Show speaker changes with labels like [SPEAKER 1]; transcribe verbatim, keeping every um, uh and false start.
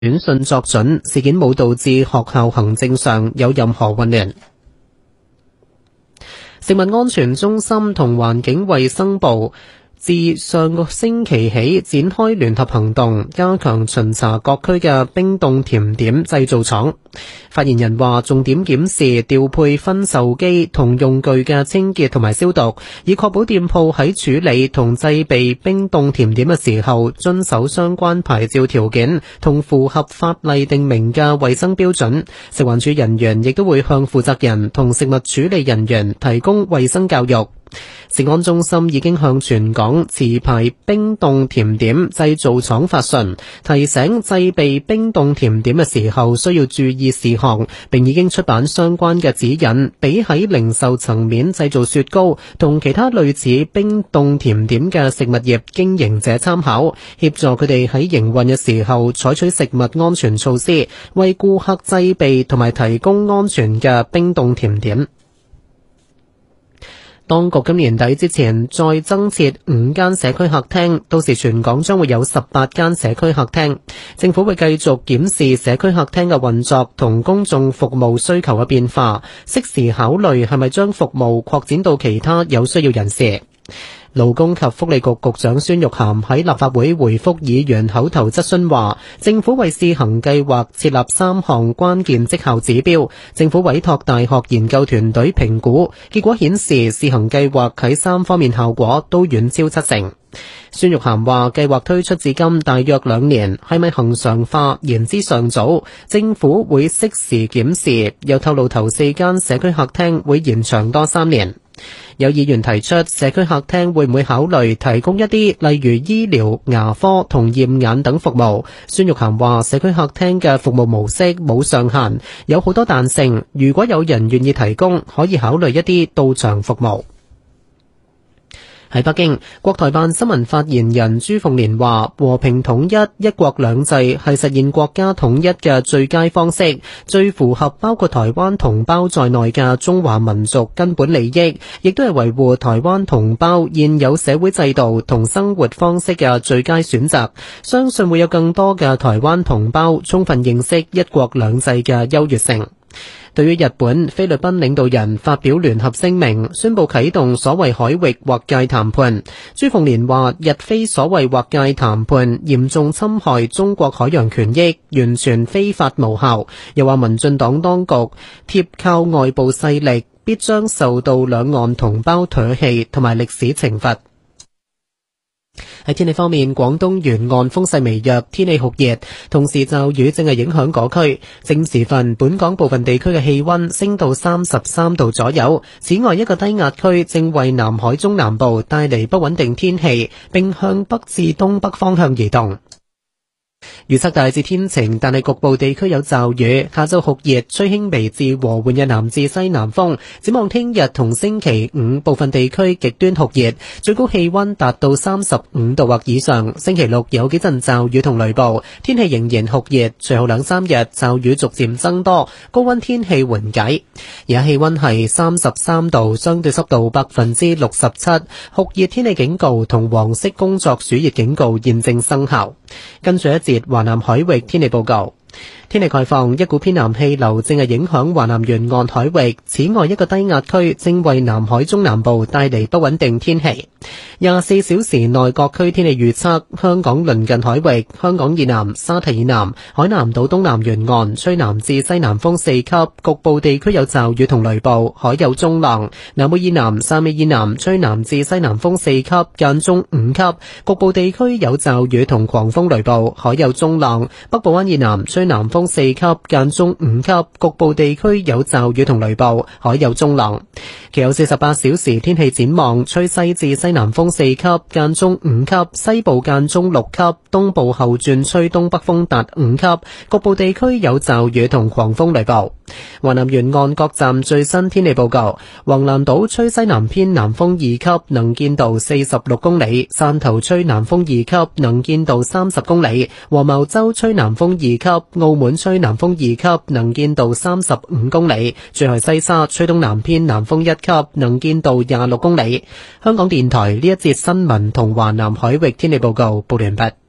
[SPEAKER 1] 短信作準，事件冇導致學校行政上有任何混亂。食物安全中心同環境衛生部自上個星期起展開聯合行動，加強巡查各區嘅冰凍甜點製造廠。發言人話，重點檢視調配分售機同用具嘅清潔同埋消毒，以確保店鋪喺處理同製備冰凍甜點嘅時候遵守相關牌照條件同符合法例定明嘅衛生標準。食環署人員亦都會向負責人同食物處理人員提供衛生教育。食安中心已經向全港持牌冰凍甜點製造廠發信，提醒製備冰凍甜點嘅時候需要注意事項，並已經出版相關嘅指引，俾喺零售層面製造雪糕同其他類似冰凍甜點嘅食物業經營者參考，協助佢哋喺營運嘅時候採取食物安全措施，為顧客製備同埋提供安全嘅冰凍甜點。當局今年底之前再增設五間社區客廳，到時全港將會有十八間社區客廳。政府會繼續檢視社區客廳嘅運作同公眾服務需求嘅變化，適時考慮係咪將服務擴展到其他有需要人士。勞工及福利局局長孫玉菡喺立法會回覆議員口頭質詢話，政府為試行計劃設立三項關鍵績效指標，政府委託大學研究團隊評估，結果顯示試行計劃喺三方面效果都遠超七成。孫玉菡話，計劃推出至今大約兩年，係咪恆常化言之尚早，政府會適時檢視，又透露頭四間社區客廳會延長多三年。有議員提出，社區客廳會唔會考慮提供一啲例如醫療、牙科同驗眼等服務？孫玉菡話，社區客廳嘅服務模式冇上限，有好多彈性，如果有人願意提供，可以考慮一啲到場服務。喺北京，國台辦新聞發言人朱鳳蓮話，和平統一、一國兩制係實現國家統一嘅最佳方式，最符合包括台灣同胞在內嘅中華民族根本利益，亦都係維護台灣同胞現有社會制度同生活方式嘅最佳選擇。相信會有更多嘅台灣同胞充分認識一國兩制嘅優越性。對於日本、菲律賓領導人發表聯合聲明，宣布啟動所謂海域劃界談判，朱鳳蓮話，日菲所謂劃界談判嚴重侵害中國海洋權益，完全非法無效。又話民進黨當局貼靠外部勢力，必將受到兩岸同胞唾棄同埋歷史懲罰。喺天氣方面，廣東沿岸風勢微弱，天氣酷熱，同時驟雨正係影響嗰區。正時分，本港部分地區嘅氣溫升到三十三度左右。此外，一個低壓區正為南海中南部帶嚟不穩定天氣，並向北至東北方向移動。預測大致天晴，但係局部地區有驟雨。下晝酷熱，吹輕微至和緩嘅南至西南風。展望聽日同星期五，部分地區極端酷熱，最高氣溫達到三十五度或以上。星期六有幾陣驟雨同雷暴，天氣仍然酷熱。隨後兩三日驟雨逐漸增多，高溫天氣緩解。而家氣溫係三十三度，相對濕度百分之六十七，酷熱天氣警告同黃色工作暑熱警告現正生效。跟住一節華南海域天氣報告。天氣概況，一股偏南氣流正係影響華南沿岸海域，此外一個低壓區正為南海中南部帶嚟不穩定天氣。廿四小時內各區天氣預測，香港鄰近海域、香港以南、沙堤以南、海南島東南沿岸吹南至西南風四級，局部地區有驟雨同雷暴，海有中浪。南澳以南、汕尾以南吹南至西南風四級，間中五級，局部地區有驟雨同狂風雷暴，海有中浪。北部灣以南吹南風四級，間中五級，局部地區有驟雨同雷暴，海有中浪。其後四十八小時天氣展望，吹西至西南風四級，間中五級，西部間中六級，東部後轉吹東北風達五級，局部地區有驟雨同狂風雷暴。華南沿岸各站最新天氣報告：橫瀾島吹西南偏南風二級，能見度四十六公里；汕頭吹南風二級，能見度三十公里；黃茅洲吹南風二級，澳門吹南風二級，能見度三十五公里；最後西沙吹東南偏南風一級，能見度廿六公里。香港電台呢一節新聞同華南海域天氣報告報完畢。